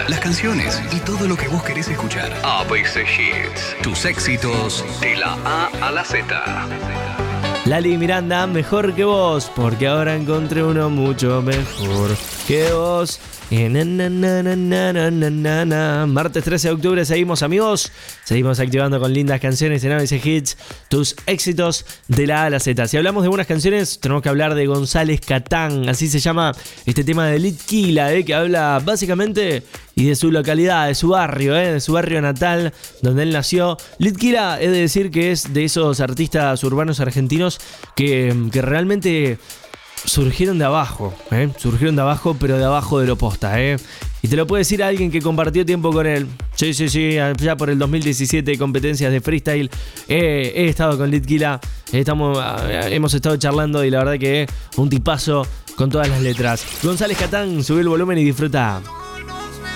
las canciones y todo lo que vos querés escuchar. ABC Hits, tus éxitos de la A a la Z. Lali Miranda, mejor que vos, porque ahora encontré uno mucho mejor que vos. Martes 13 de octubre seguimos, amigos. Seguimos activando con lindas canciones en ABC Hits, tus éxitos de la A a la Z. Si hablamos de buenas canciones, tenemos que hablar de González Catán. Así se llama este tema de Litquila, que habla básicamente y de su localidad, de su barrio natal, donde él nació. Litquila, es de decir que es de esos artistas urbanos argentinos que realmente surgieron de abajo, pero de abajo de lo posta, Y te lo puede decir alguien que compartió tiempo con él. Sí, ya por el 2017, competencias de freestyle. He estado con Litquila, hemos estado charlando y la verdad que un tipazo con todas las letras. González Catán, subí el volumen y disfruta.